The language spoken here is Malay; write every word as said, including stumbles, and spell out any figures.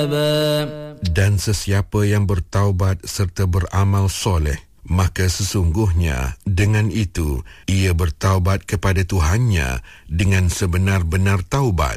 ثوابا. Dan sesiapa yang bertaubat serta beramal soleh, maka sesungguhnya dengan itu ia bertaubat kepada Tuhannya dengan sebenar-benar taubat.